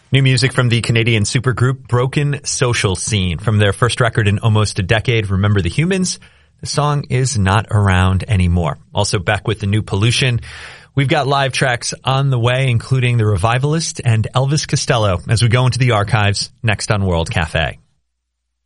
New music from the Canadian supergroup Broken Social Scene. From their first record in almost a decade, Remember the Humans, the song is not around anymore. Also back with the new Pollution. We've got live tracks on the way, including The Revivalist and Elvis Costello, as we go into the archives next on World Cafe.